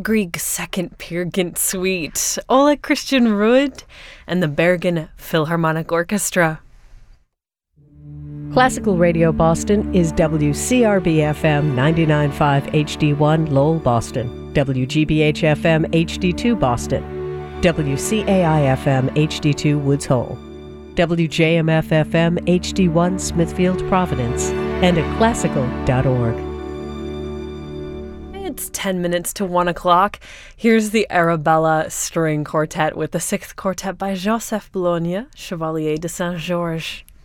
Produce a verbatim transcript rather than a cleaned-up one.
Grieg Second Peergynt Suite, Ole Christian Ruud, and the Bergen Philharmonic Orchestra. Classical Radio Boston is W C R B F M ninety-nine point five H D one Lowell, Boston, W G B H F M H D two Boston, W C A I F M H D two Woods Hole, W J M F F M H D one Smithfield, Providence, and at classical dot org. It's ten minutes to one o'clock. Here's the Arabella String Quartet with the Sixth Quartet by Joseph Bologna, Chevalier de Saint-Georges.